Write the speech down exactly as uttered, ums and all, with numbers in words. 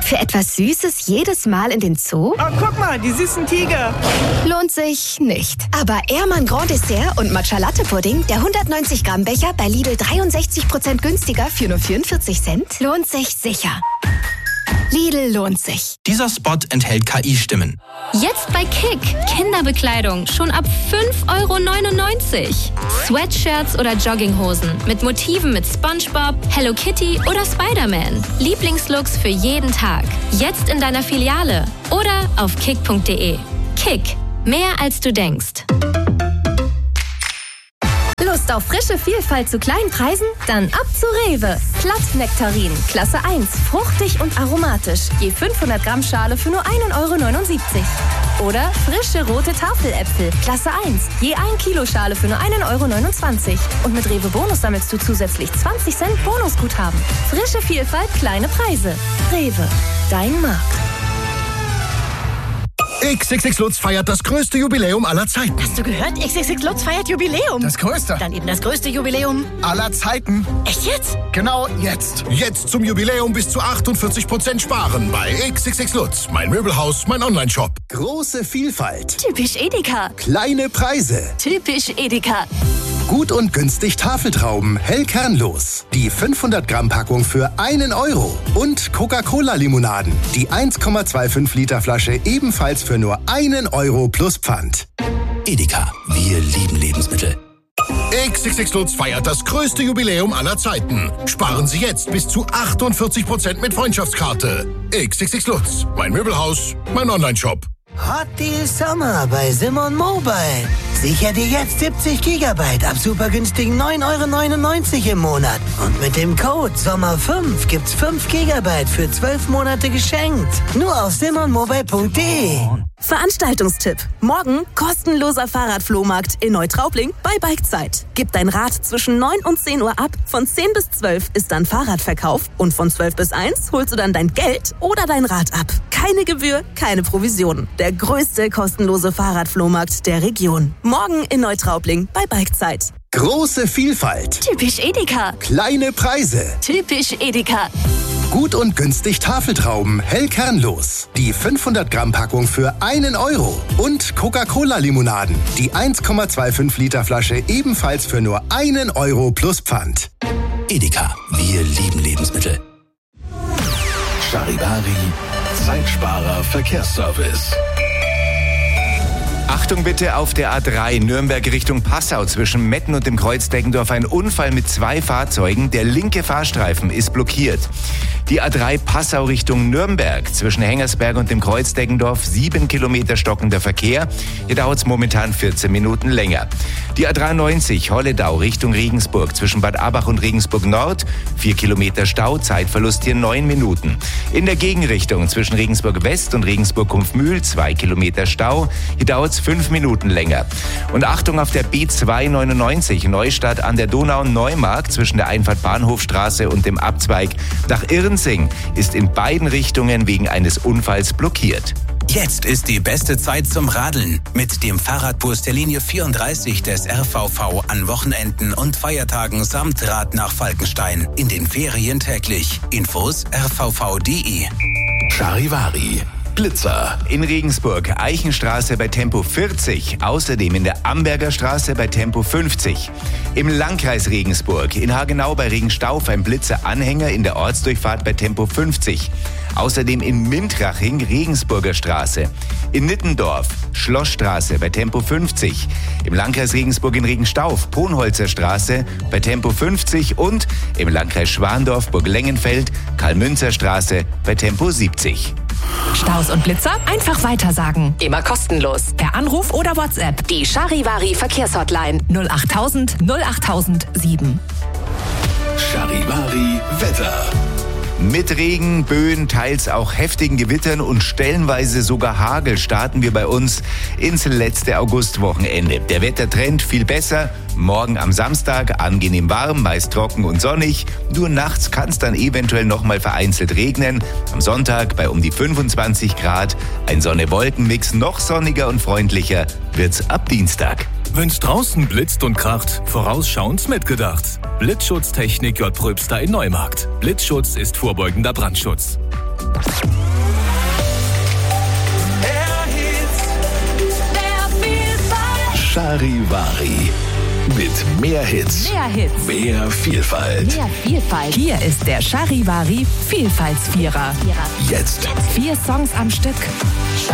Für etwas Süßes jedes Mal in den Zoo? Oh, guck mal, die süßen Tiger. Lohnt sich nicht. Aber Ehrmann Grand Dessert und Matcha Latte Pudding, der hundertneunzig Gramm Becher bei Lidl dreiundsechzig Prozent günstiger für nur vierundvierzig Cent, lohnt sich sicher. Lidl lohnt sich. Dieser Spot enthält K I-Stimmen. Jetzt bei Kick. Kinderbekleidung schon ab fünf Euro neunundneunzig. Sweatshirts oder Jogginghosen mit Motiven mit SpongeBob, Hello Kitty oder Spider-Man. Lieblingslooks für jeden Tag. Jetzt in deiner Filiale oder auf kick punkt de. Kick. Mehr als du denkst. Lust auf frische Vielfalt zu kleinen Preisen? Dann ab zu Rewe. Glattnektarin, Klasse eins, fruchtig und aromatisch. Je fünfhundert Gramm Schale für nur ein Euro neunundsiebzig. Oder frische rote Tafeläpfel, Klasse eins, je ein Kilo Schale für nur ein Euro neunundzwanzig. Und mit Rewe Bonus sammelst du zusätzlich zwanzig Cent Bonusguthaben. Frische Vielfalt, kleine Preise. Rewe, dein Markt. X X X Lutz feiert das größte Jubiläum aller Zeiten. Hast du gehört? X X X Lutz feiert Jubiläum. Das größte. Dann eben das größte Jubiläum aller Zeiten. Echt jetzt? Genau jetzt. Jetzt zum Jubiläum bis zu achtundvierzig Prozent sparen bei X X X Lutz. Mein Möbelhaus, mein Onlineshop. Große Vielfalt. Typisch Edeka. Kleine Preise. Typisch Edeka. Gut und günstig Tafeltrauben, hellkernlos. Die fünfhundert Gramm Packung für einen Euro. Und Coca-Cola-Limonaden. Die eins Komma fünfundzwanzig Liter Flasche ebenfalls für nur einen Euro plus Pfand. Edeka, wir lieben Lebensmittel. X X X Lutz feiert das größte Jubiläum aller Zeiten. Sparen Sie jetzt bis zu achtundvierzig Prozent mit Freundschaftskarte. X X X Lutz, mein Möbelhaus, mein Onlineshop. Hot Deal Sommer bei Simon Mobile. Sicher dir jetzt siebzig Gigabyte ab super günstigen neun Euro neunundneunzig im Monat. Und mit dem Code Sommer fünf gibt's fünf Gigabyte für zwölf Monate geschenkt. Nur auf simon mobile punkt de. Veranstaltungstipp. Morgen kostenloser Fahrradflohmarkt in Neutraubling bei Bikezeit. Gib dein Rad zwischen neun und zehn Uhr ab. Von zehn bis zwölf ist dann Fahrradverkauf. Und von zwölf bis eins holst du dann dein Geld oder dein Rad ab. Keine Gebühr, keine Provision. Der größte kostenlose Fahrradflohmarkt der Region. Morgen in Neutraubling bei Bikezeit. Große Vielfalt. Typisch Edeka. Kleine Preise. Typisch Edeka. Gut und günstig Tafeltrauben, hellkernlos. Die fünfhundert Gramm Packung für einen Euro. Und Coca-Cola-Limonaden. Die eins Komma fünfundzwanzig Liter Flasche ebenfalls für nur einen Euro plus Pfand. Edeka, wir lieben Lebensmittel. Charivari, Zeitsparer Verkehrsservice. Achtung bitte auf der A drei Nürnberg Richtung Passau zwischen Metten und dem Kreuz Deggendorf ein Unfall mit zwei Fahrzeugen. Der linke Fahrstreifen ist blockiert. Die A drei Passau Richtung Nürnberg zwischen Hengersberg und dem Kreuz Deggendorf sieben Kilometer stockender Verkehr. Hier dauert es momentan vierzehn Minuten länger. Die A dreiundneunzig Holledau Richtung Regensburg zwischen Bad Abach und Regensburg Nord vier Kilometer Stau, Zeitverlust hier neun Minuten. In der Gegenrichtung zwischen Regensburg West und Regensburg Kumpfmühl zwei Kilometer Stau. Hier dauert es fünf Minuten länger. Und Achtung auf der B zweihundertneunundneunzig Neustadt an der Donau-Neumark zwischen der Einfahrt Bahnhofstraße und dem Abzweig nach Irnsing ist in beiden Richtungen wegen eines Unfalls blockiert. Jetzt ist die beste Zeit zum Radeln. Mit dem Fahrradbus der Linie vierunddreißig des R V V an Wochenenden und Feiertagen samt Rad nach Falkenstein. In den Ferien täglich. Infos r v v punkt de. Charivari. Blitzer. In Regensburg, Eichenstraße bei Tempo vierzig, außerdem in der Amberger Straße bei Tempo fünfzig. Im Landkreis Regensburg, in Hagenau bei Regenstauf ein Blitzer-Anhänger in der Ortsdurchfahrt bei Tempo fünfzig. Außerdem in Mintraching, Regensburger Straße. In Nittendorf, Schlossstraße bei Tempo fünfzig. Im Landkreis Regensburg in Regenstauf, Ponholzer Straße bei Tempo fünfzig und im Landkreis Schwandorf, Burglengenfeld, Karl-Münzer Straße bei Tempo siebzig. Staus und Blitzer einfach weitersagen. Immer kostenlos. Per Anruf oder WhatsApp. Die Charivari Verkehrshotline null achttausend null achttausend sieben. Charivari Wetter. Mit Regen, Böen, teils auch heftigen Gewittern und stellenweise sogar Hagel starten wir bei uns ins letzte Augustwochenende. Der Wettertrend viel besser. Morgen am Samstag angenehm warm, meist trocken und sonnig. Nur nachts kann es dann eventuell noch mal vereinzelt regnen. Am Sonntag bei um die fünfundzwanzig Grad. Ein Sonne-Wolken-Mix, noch sonniger und freundlicher wird's ab Dienstag. Wenn's draußen blitzt und kracht, vorausschauend mitgedacht. Blitzschutztechnik J. Pröbster in Neumarkt. Blitzschutz ist vorbeugender Brandschutz. Charivari. Mit mehr Hits. Mehr Hits. Mehr Vielfalt. Mehr Vielfalt. Hier ist der Charivari Vielfaltsvierer. Jetzt. Vier Songs am Stück.